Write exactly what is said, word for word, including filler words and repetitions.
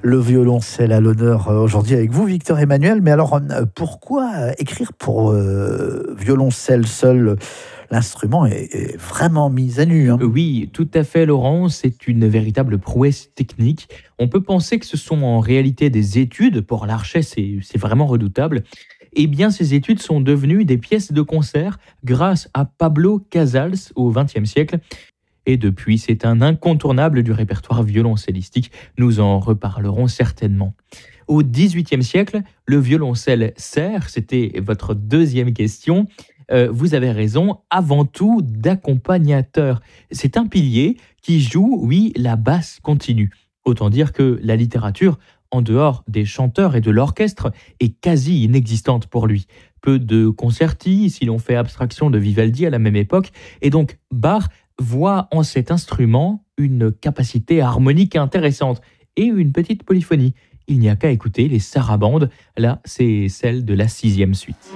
Le violoncelle à l'honneur euh, aujourd'hui avec vous, Victor Emmanuel. Mais alors, euh, pourquoi euh, écrire pour euh, violoncelle seul? L'instrument est, est vraiment mis à nu, hein. Oui, tout à fait, Laurent. C'est une véritable prouesse technique. On peut penser que ce sont en réalité des études. Pour l'archet, c'est c'est vraiment redoutable. Eh bien, ces études sont devenues des pièces de concert grâce à Pablo Casals au vingtième siècle. Et depuis, c'est un incontournable du répertoire violoncellistique. Nous en reparlerons certainement. Au dix-huitième siècle, le violoncelle sert, c'était votre deuxième question. Euh, vous avez raison, avant tout d'accompagnateur. C'est un pilier qui joue, oui, la basse continue. Autant dire que la littérature, en dehors des chanteurs et de l'orchestre, est quasi inexistante pour lui. Peu de concerti, si l'on fait abstraction de Vivaldi à la même époque, et donc Bach voit en cet instrument une capacité harmonique intéressante et une petite polyphonie. Il n'y a qu'à écouter les sarabandes, là c'est celle de la sixième suite.